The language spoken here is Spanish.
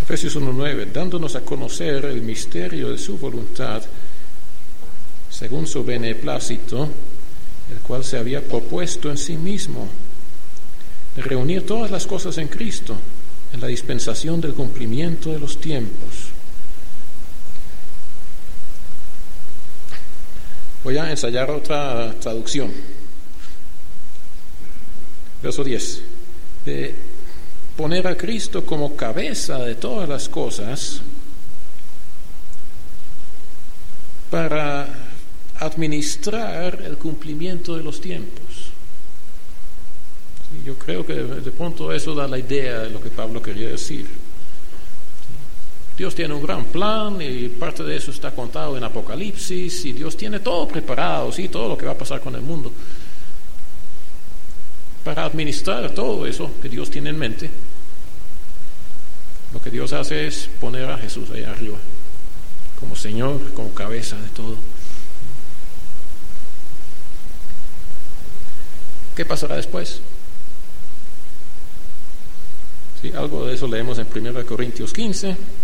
Efesios 1:9, dándonos a conocer el misterio de su voluntad, según su beneplácito, el cual se había propuesto en sí mismo, de reunir todas las cosas en Cristo, en la dispensación del cumplimiento de los tiempos. Voy a ensayar otra traducción. Verso 10. De poner a Cristo como cabeza de todas las cosas para administrar el cumplimiento de los tiempos. Sí, yo creo que de pronto eso da la idea de lo que Pablo quería decir. Dios tiene un gran plan y parte de eso está contado en Apocalipsis, y Dios tiene todo preparado, sí, todo lo que va a pasar con el mundo. Para administrar todo eso que Dios tiene en mente, lo que Dios hace es poner a Jesús ahí arriba, como Señor, como cabeza de todo. ¿Qué pasará después? Sí, algo de eso leemos en 1 Corintios 15.